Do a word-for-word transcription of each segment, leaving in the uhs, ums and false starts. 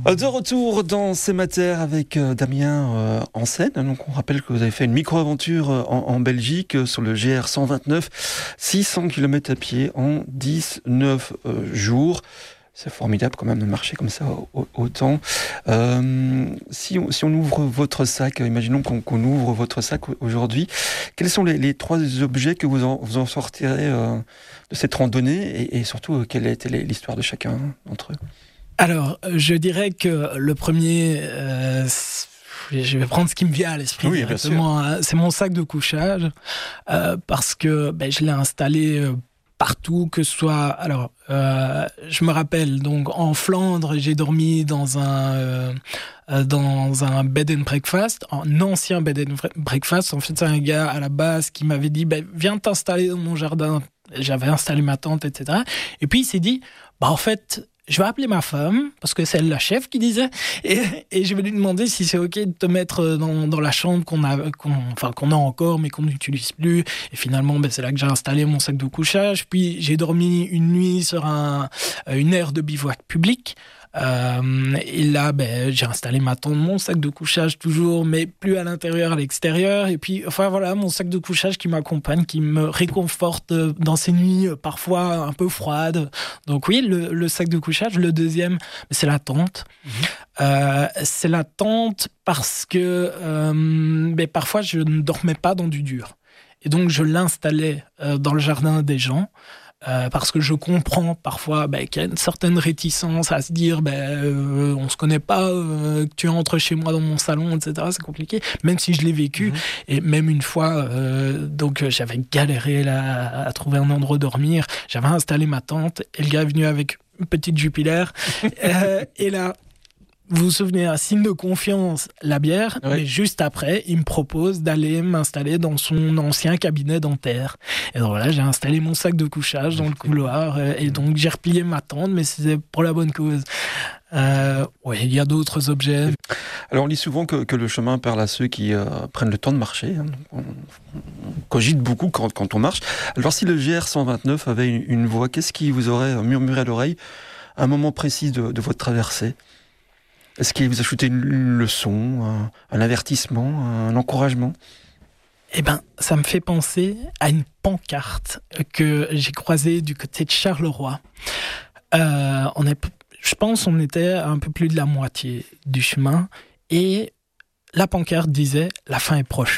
De retour dans ces matières avec euh, Damien euh, en scène. Donc on rappelle que vous avez fait une micro-aventure euh, en, en Belgique euh, sur le G R cent vingt-neuf, six cents kilomètres à pied en dix-neuf euh, jours. C'est formidable quand même de marcher comme ça autant. Euh, si, on, si on ouvre votre sac, imaginons qu'on, qu'on ouvre votre sac aujourd'hui, quels sont les, les trois objets que vous en, vous en sortirez euh, de cette randonnée et, et surtout, quelle a été l'histoire de chacun d'entre eux? Alors, je dirais que le premier, euh, je vais prendre ce qui me vient à l'esprit oui, directement, hein, c'est mon sac de couchage, euh, parce que ben, je l'ai installé euh, partout, que ce soit... Alors, euh, je me rappelle, donc en Flandre, j'ai dormi dans un... Euh, dans un bed and breakfast, un ancien bed and breakfast. En fait, c'est un gars à la base qui m'avait dit ben, « Viens t'installer dans mon jardin ». J'avais installé ma tente, et cetera. Et puis, il s'est dit bah, « En fait... je vais appeler ma femme, parce que c'est elle la chef qui disait, et, et je vais lui demander si c'est OK de te mettre dans, dans la chambre qu'on a, qu'on, enfin, qu'on a encore, mais qu'on n'utilise plus. » Et finalement, ben, c'est là que j'ai installé mon sac de couchage. Puis j'ai dormi une nuit sur un, une aire de bivouac public. Euh, et là, ben, j'ai installé ma tente, mon sac de couchage toujours, mais plus à l'intérieur, à l'extérieur. Et puis, enfin voilà, mon sac de couchage qui m'accompagne, qui me réconforte dans ces nuits parfois un peu froides. Donc oui, le, le sac de couchage. Le deuxième, c'est la tente. Mmh. Euh, c'est la tente parce que euh, ben, parfois, je ne dormais pas dans du dur. Et donc, je l'installais euh, dans le jardin des gens. Euh, parce que je comprends parfois ben, qu'il y a une certaine réticence à se dire ben, euh, on se connaît pas, euh, que tu entres chez moi dans mon salon, et cetera. C'est compliqué, même si je l'ai vécu. Mmh. Et même une fois, euh, donc j'avais galéré là, à trouver un endroit où dormir. J'avais installé ma tente et le gars est venu avec une petite Jupiler. euh, et là, vous vous souvenez, un signe de confiance, la bière, oui. Mais juste après, il me propose d'aller m'installer dans son ancien cabinet dentaire. Et donc là, j'ai installé mon sac de couchage dans le couloir, et donc j'ai replié ma tente, mais c'était pour la bonne cause. Euh, oui, il y a d'autres objets. Alors on lit souvent que, que le chemin parle à ceux qui euh, prennent le temps de marcher. Hein. On, on cogite beaucoup quand, quand on marche. Alors si le G R cent vingt-neuf avait une, une voix, qu'est-ce qui vous aurait murmuré à l'oreille à un moment précis de, de votre traversée? Est-ce qu'il vous a ajouté une, une leçon, un, un avertissement, un encouragement? Eh bien, ça me fait penser à une pancarte que j'ai croisée du côté de Charleroi. Euh, on est, je pense qu'on était à un peu plus de la moitié du chemin et la pancarte disait « La fin est proche ».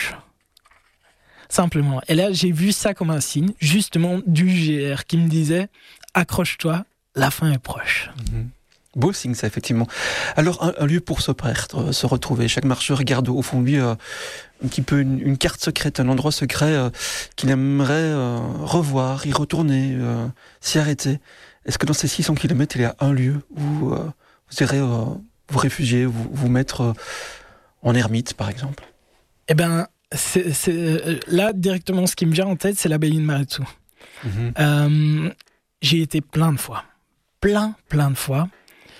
Simplement. Et là, j'ai vu ça comme un signe, justement, du G R qui me disait « Accroche-toi, la fin est proche mmh. ». Beau signe, ça, effectivement. Alors, un, un lieu pour se perdre, se retrouver. Chaque marcheur garde au fond de lui euh, un petit peu une, une carte secrète, un endroit secret euh, qu'il aimerait euh, revoir, y retourner, euh, s'y arrêter. Est-ce que dans ces six cents kilomètres, il y a un lieu où euh, vous irez euh, vous réfugier, vous, vous mettre euh, en ermite, par exemple? Eh bien, c'est, c'est, là, directement, ce qui me vient en tête, c'est l'abbaye de Maredsous. Mmh. Euh, j'y ai été plein de fois. Plein, plein de fois.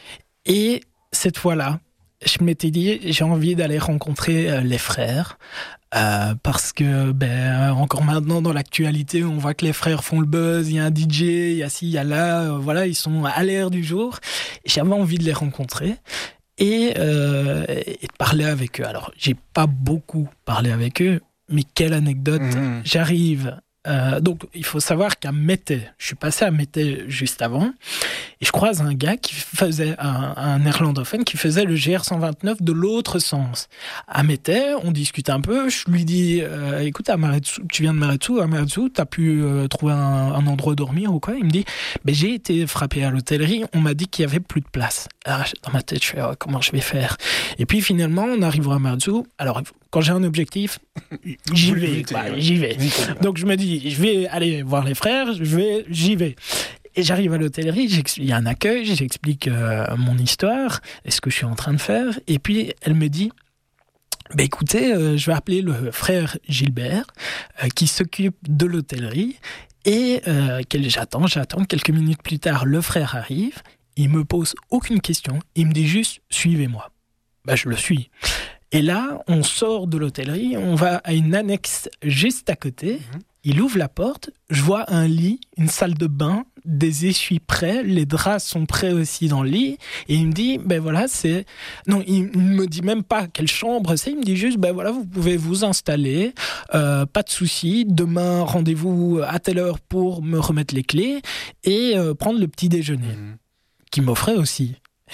Et cette fois-là, je m'étais dit, j'ai envie d'aller rencontrer euh, les frères, euh, parce que, ben, encore maintenant, dans l'actualité, on voit que les frères font le buzz, il y a un D J, il y a ci, il y a là, euh, voilà, ils sont à l'air du jour. Et j'avais envie de les rencontrer et, euh, et de parler avec eux. Alors, j'ai pas beaucoup parlé avec eux, mais quelle anecdote. Mmh. J'arrive... Euh, donc, il faut savoir qu'à Mettey, je suis passé à Mettey juste avant, et je croise un gars qui faisait, un, un néerlandophone, qui faisait le G R cent vingt-neuf de l'autre sens. À Mettey, on discute un peu, je lui dis, euh, écoute, à Maredsous, tu viens de Maredsous, à Maredsous, t'as pu euh, trouver un, un endroit où dormir ou quoi? Il me dit, ben, j'ai été frappé à l'hôtellerie, on m'a dit qu'il y avait plus de place. Alors, dans ma tête, je fais, oh, comment je vais faire? Et puis finalement, on arrive à Maredsous, alors quand j'ai un objectif, j'y vais, vite, bah, ouais. j'y vais. Vite, donc je me dis, je vais aller voir les frères, je vais, j'y vais. Et j'arrive à l'hôtellerie, il y a un accueil, j'explique euh, mon histoire, et ce que je suis en train de faire. Et puis elle me dit, bah, écoutez, euh, je vais appeler le frère Gilbert, euh, qui s'occupe de l'hôtellerie. Et euh, j'attends, j'attends. Quelques minutes plus tard, le frère arrive, il me pose aucune question, il me dit juste, suivez-moi. Bah, je le suis. Et là, on sort de l'hôtellerie, on va à une annexe juste à côté. Mmh. Il ouvre la porte, je vois un lit, une salle de bain, des essuies prêts, les draps sont prêts aussi dans le lit. Et il me dit, ben voilà, c'est... Non, il ne me dit même pas quelle chambre c'est, il me dit juste, ben voilà, vous pouvez vous installer, euh, pas de souci, demain, rendez-vous à telle heure pour me remettre les clés et euh, prendre le petit déjeuner, mmh. qu'il m'offrait aussi.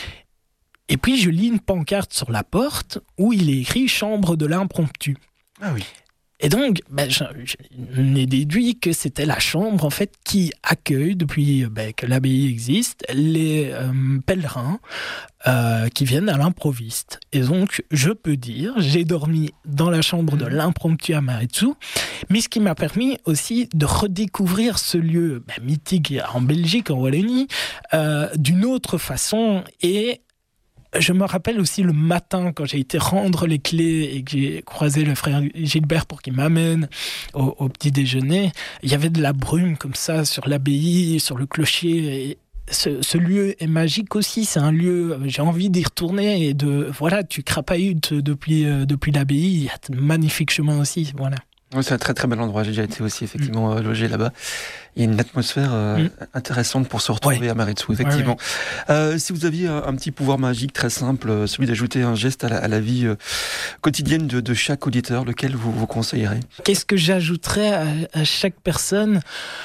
Et puis, je lis une pancarte sur la porte où il est écrit « Chambre de l'impromptu ». Ah oui. Et donc, ben, j'en ai déduit que c'était la chambre en fait qui accueille, depuis ben, que l'abbaye existe, les euh, pèlerins euh, qui viennent à l'improviste. Et donc, je peux dire, j'ai dormi dans la chambre de l'impromptu à Amaretsu, mais ce qui m'a permis aussi de redécouvrir ce lieu ben, mythique en Belgique, en Wallonie, euh, d'une autre façon. Et je me rappelle aussi le matin, quand j'ai été rendre les clés et que j'ai croisé le frère Gilbert pour qu'il m'amène au, au petit déjeuner, il y avait de la brume comme ça sur l'abbaye, sur le clocher. Et ce, ce lieu est magique aussi. C'est un lieu, j'ai envie d'y retourner et de, voilà, tu crapahutes depuis, euh, depuis l'abbaye. Il y a de magnifiques chemins aussi, voilà. Oui, c'est un très très bel endroit. J'ai déjà été aussi effectivement mmh. logé là-bas. Il y a une atmosphère euh, mmh. intéressante pour se retrouver ouais. à Amaretsu, effectivement. Ouais, ouais. Euh, si vous aviez un, un petit pouvoir magique très simple, celui d'ajouter un geste à la, à la vie euh, quotidienne de, de chaque auditeur, lequel vous vous conseillerez ? Qu'est-ce que j'ajouterais à, à chaque personne ?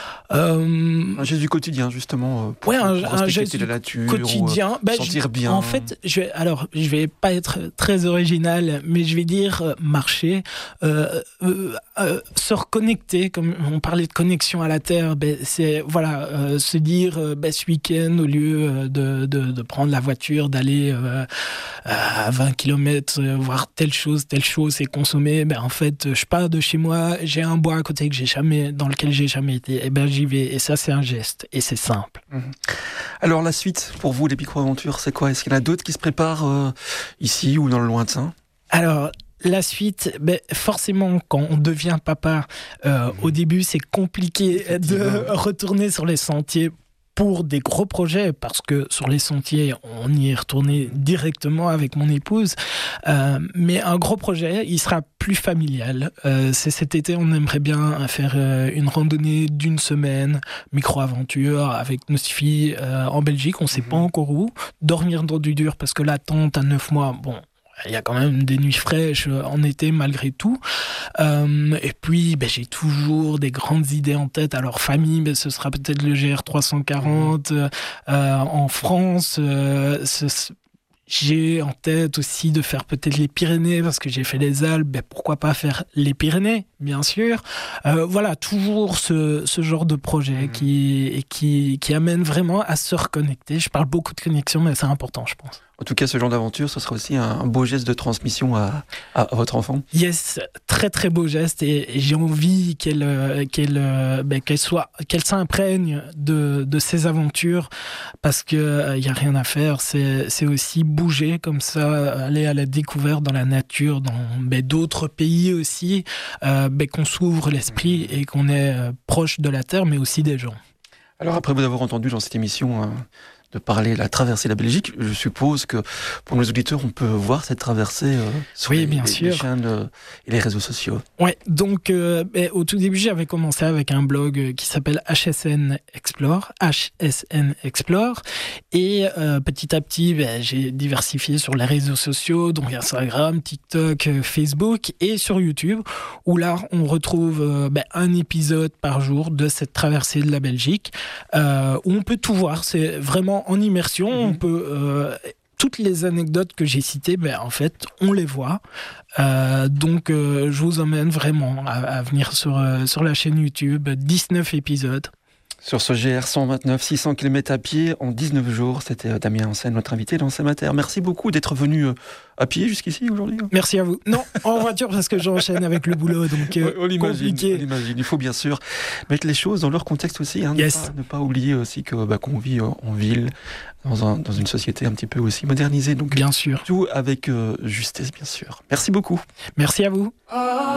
Euh... Un geste du quotidien, justement, pour, ouais, un, pour un respecter geste la nature, quotidien. Ou, ben, sentir je, bien. En fait, je vais, alors, je vais pas être très original, mais je vais dire euh, marcher, euh, euh, euh, se reconnecter, comme on parlait de connexion à la terre, ben, c'est voilà, euh, se dire euh, ben, ce week-end, au lieu de, de, de prendre la voiture, d'aller euh, à vingt kilomètres, euh, voir telle chose, telle chose et consommer, ben, en fait, je pars de chez moi, j'ai un bois à côté que j'ai jamais, dans lequel j'ai jamais été, et ben, j'y vais. Et ça, c'est un geste. Et c'est simple. Mmh. Alors, la suite, pour vous, les micro-aventures, c'est quoi ? Est-ce qu'il y en a d'autres qui se préparent euh, ici ou dans le lointain ? Alors, la suite, ben, forcément, quand on devient papa, euh, mmh. au début, c'est compliqué de retourner sur les sentiers pour des gros projets, parce que sur les sentiers, on y est retourné directement avec mon épouse. Euh, mais un gros projet, il sera plus familial. Euh, c'est cet été, on aimerait bien faire euh, une randonnée d'une semaine, micro-aventure, avec nos filles euh, en Belgique, on ne sait mmh. pas encore où. Dormir dans du dur, parce que la tente à neuf mois, bon... Il y a quand même des nuits fraîches en été malgré tout. Euh, et puis, ben, j'ai toujours des grandes idées en tête. Alors, famille, ben, ce sera peut-être le G R trois cent quarante. Euh, en France, euh, ce, j'ai en tête aussi de faire peut-être les Pyrénées, parce que j'ai fait les Alpes. Ben, pourquoi pas faire les Pyrénées, bien sûr. Euh, voilà, toujours ce, ce genre de projet mmh. qui, qui, qui amène vraiment à se reconnecter. Je parle beaucoup de connexion, mais c'est important, je pense. En tout cas, ce genre d'aventure, ce sera aussi un beau geste de transmission à, à, à votre enfant. Yes, très très beau geste, et, et j'ai envie qu'elle, qu'elle, ben, qu'elle soit, qu'elle s'imprègne de, de ces aventures, parce que il euh, y a rien à faire. C'est, c'est aussi bouger comme ça, aller à la découverte dans la nature, dans ben, d'autres pays aussi, euh, ben, qu'on s'ouvre l'esprit et qu'on est euh, proche de la terre, mais aussi des gens. Alors après vous avoir entendu dans cette émission. Hein, de parler de la traversée de la Belgique, je suppose que pour nos auditeurs, on peut voir cette traversée euh, sur oui, les, bien les, sûr. les chaînes euh, et les réseaux sociaux. Ouais, donc euh, ben, au tout début, j'avais commencé avec un blog qui s'appelle H S N Explore, H S N Explore, et euh, petit à petit, ben, j'ai diversifié sur les réseaux sociaux, donc Instagram, TikTok, Facebook, et sur YouTube, où là, on retrouve euh, ben, un épisode par jour de cette traversée de la Belgique, euh, où on peut tout voir. C'est vraiment en immersion, mmh. on peut euh, toutes les anecdotes que j'ai citées, ben en fait, on les voit. Euh, donc, euh, je vous emmène vraiment à, à venir sur euh, sur la chaîne YouTube, dix-neuf épisodes. Sur ce G R cent vingt-neuf, six cents kilomètres à pied en dix-neuf jours, c'était Damien Hansen, notre invité dans C'est ma terre. Merci beaucoup d'être venu à pied jusqu'ici aujourd'hui. Merci à vous. Non, en voiture parce que j'enchaîne avec le boulot, donc euh, on l'imagine, compliqué. On l'imagine. Il faut bien sûr mettre les choses dans leur contexte aussi. Hein, yes. ne, pas, ne pas oublier aussi que bah, qu'on vit en ville, dans, un, dans une société un petit peu aussi modernisée. Donc bien sûr. Tout avec euh, justesse, bien sûr. Merci beaucoup. Merci à vous.